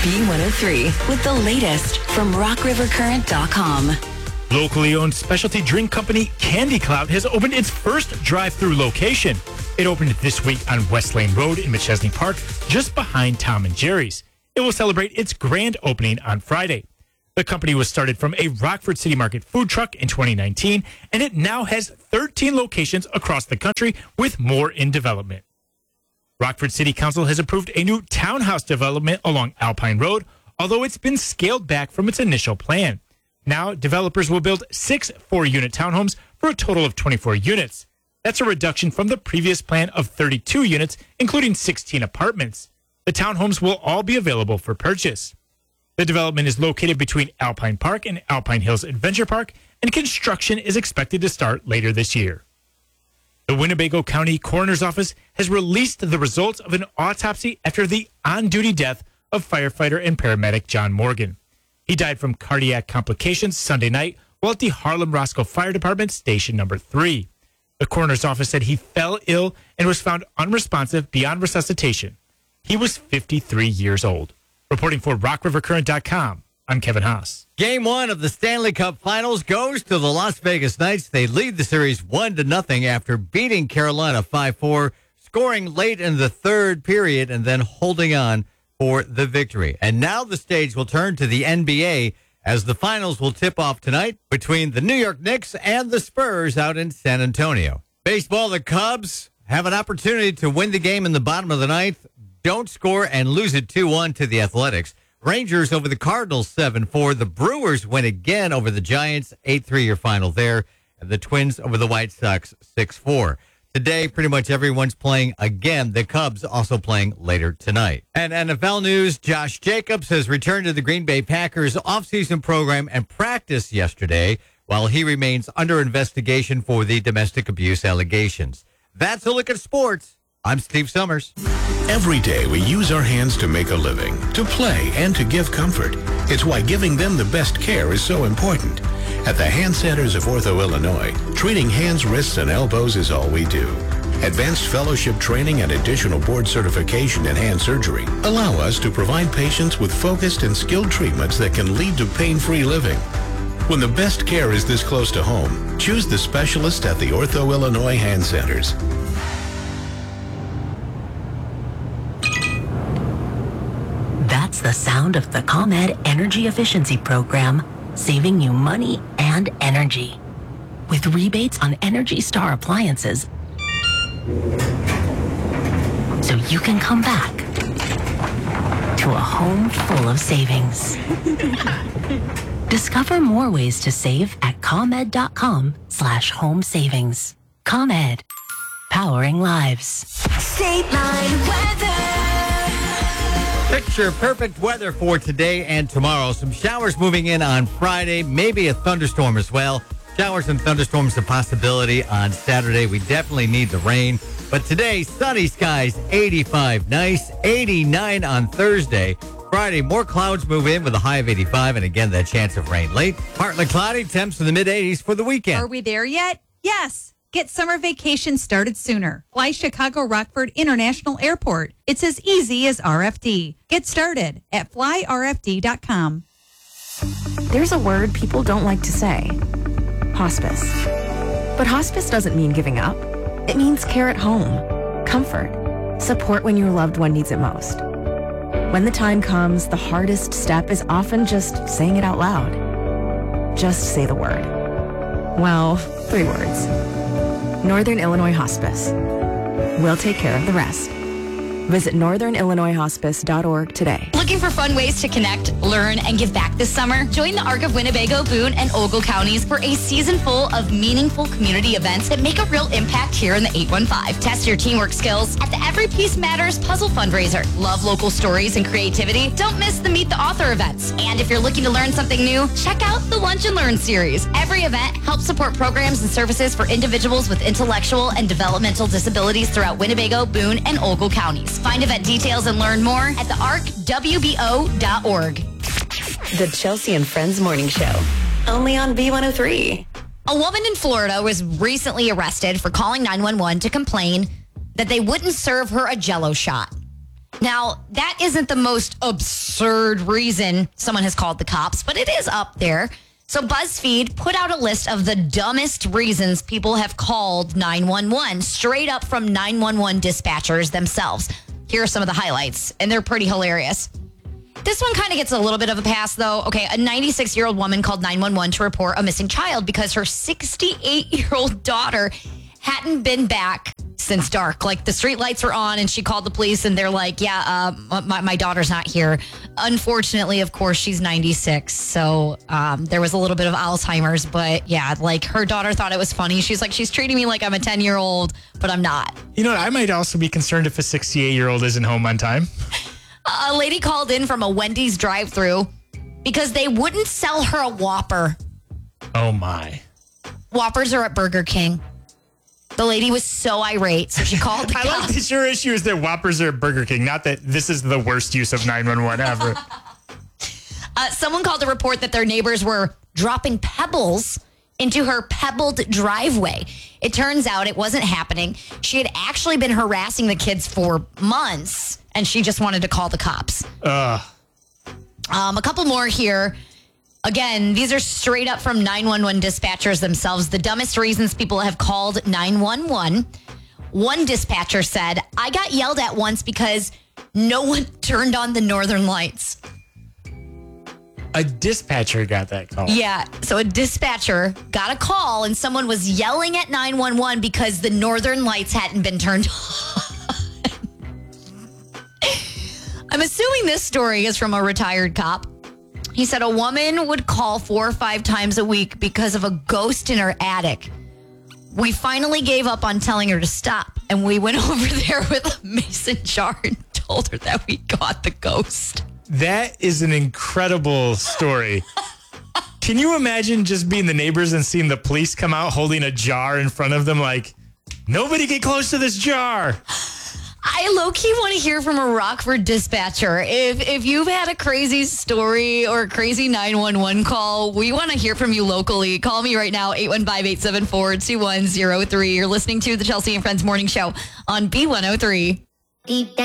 B103 with the latest from rockrivercurrent.com. Locally owned specialty drink company Candy Cloud has opened its first drive-through location. It opened this week on West Lane Road in McChesney Park, just behind Tom and Jerry's. It will celebrate its grand opening on Friday. The company was started from a Rockford City Market food truck in 2019, and it now has 13 locations across the country with more in development. Rockford City Council has approved a new townhouse development along Alpine Road, although it's been scaled back from its initial plan. Now, developers will build 6 4-unit townhomes for a total of 24 units. That's a reduction from the previous plan of 32 units, including 16 apartments. The townhomes will all be available for purchase. The development is located between Alpine Park and Alpine Hills Adventure Park, and construction is expected to start later this year. The Winnebago County Coroner's Office has released the results of an autopsy after the on-duty death of firefighter and paramedic John Morgan. He died from cardiac complications Sunday night while at the Harlem Roscoe Fire Department Station Number 3. The coroner's office said he fell ill and was found unresponsive beyond resuscitation. He was 53 years old. Reporting for RockRiverCurrent.com, I'm Kevin Haas. Game 1 of the Stanley Cup Finals goes to the Las Vegas Knights. They lead the series 1-0 after beating Carolina 5-4, scoring late in the third period and then holding on for the victory. And now the stage will turn to the NBA as the finals will tip off tonight between the New York Knicks and the Spurs out in San Antonio. Baseball, the Cubs have an opportunity to win the game in the bottom of the ninth. Don't score and lose it 2-1 to the Athletics. Rangers over the Cardinals 7-4. The Brewers win again over the Giants, 8-3 your final there. And the Twins over the White Sox 6-4. Today, pretty much everyone's playing again. The Cubs also playing later tonight. And NFL news, Josh Jacobs has returned to the Green Bay Packers offseason program and practiced yesterday while he remains under investigation for the domestic abuse allegations. That's a look at sports. I'm Steve Summers. Every day we use our hands to make a living, to play, and to give comfort. It's why giving them the best care is so important. At the Hand Centers of Ortho, Illinois, treating hands, wrists, and elbows is all we do. Advanced fellowship training and additional board certification in hand surgery allow us to provide patients with focused and skilled treatments that can lead to pain-free living. When the best care is this close to home, choose the specialist at the Ortho, Illinois Hand Centers. That's the sound of the ComEd Energy Efficiency Program, saving you money and energy. With rebates on Energy Star appliances, so you can come back to a home full of savings. Discover more ways to save at ComEd.com/home savings. ComEd, powering lives. State Line weather. Picture perfect weather for today and tomorrow. Some showers moving in on Friday, maybe a thunderstorm as well. Showers and thunderstorms a possibility on Saturday. We definitely need the rain. But today, sunny skies, 85, nice, 89 on Thursday. Friday, more clouds move in with a high of 85, and again, that chance of rain late. Partly cloudy, temps in the mid-80s for the weekend. Are we there yet? Yes. Get summer vacation started sooner. Fly Chicago Rockford International Airport. It's as easy as RFD. Get started at flyrfd.com. There's a word people don't like to say. Hospice. But hospice doesn't mean giving up. It means care at home, comfort, support when your loved one needs it most. When the time comes, the hardest step is often just saying it out loud. Just say the word. Well, 3 words. Northern Illinois Hospice. We'll take care of the rest. Visit northernillinoishospice.org today. Looking for fun ways to connect, learn, and give back this summer? Join the ARC of Winnebago, Boone, and Ogle counties for a season full of meaningful community events that make a real impact here in the 815. Test your teamwork skills at the Every Piece Matters puzzle fundraiser. Love local stories and creativity? Don't miss the Meet the Author events. And if you're looking to learn something new, check out the Lunch and Learn series. Every event helps support programs and services for individuals with intellectual and developmental disabilities throughout Winnebago, Boone, and Ogle counties. Find event details and learn more at thearcwbo.org. The Chelsea and Friends Morning Show, only on B103. A woman in Florida was recently arrested for calling 911 to complain that they wouldn't serve her a Jell-O shot. Now, that isn't the most absurd reason someone has called the cops, but it is up there. So BuzzFeed put out a list of the dumbest reasons people have called 911, straight up from 911 dispatchers themselves. Here are some of the highlights, and they're pretty hilarious. This one kind of gets a little bit of a pass, though. Okay, a 96-year-old woman called 911 to report a missing child because her 68-year-old daughter hadn't been back since dark. Like, the street lights were on, and she called the police, and they're like, my daughter's not here. Unfortunately, of course, she's 96, so there was a little bit of Alzheimer's, but yeah, like, her daughter thought it was funny. She's like, she's treating me like I'm a 10-year-old, but I'm not. You know what? I might also be concerned if a 68-year-old isn't home on time. A lady called in from a Wendy's drive-thru because they wouldn't sell her a Whopper. Oh, my. Whoppers are at Burger King. The lady was so irate, so she called the cops. I like that your issue is that Whoppers are at Burger King, not that this is the worst use of 911 ever. Someone called to report that their neighbors were dropping pebbles into her pebbled driveway. It turns out it wasn't happening. She had actually been harassing the kids for months, and she just wanted to call the cops. A couple more here. Again, these are straight up from 911 dispatchers themselves. The dumbest reasons people have called 911. One dispatcher said, I got yelled at once because no one turned on the northern lights. A dispatcher got that call. Yeah, so a dispatcher got a call and someone was yelling at 911 because the northern lights hadn't been turned on. I'm assuming this story is from a retired cop. He said a woman would call 4 or 5 times a week because of a ghost in her attic. We finally gave up on telling her to stop, and we went over there with a mason jar and told her that we got the ghost. That is an incredible story. Can you imagine just being the neighbors and seeing the police come out holding a jar in front of them like, nobody get close to this jar? I low-key want to hear from a Rockford dispatcher. If you've had a crazy story or a crazy 911 call, we want to hear from you locally. Call me right now, 815-874-2103. You're listening to the Chelsea and Friends Morning Show on B103.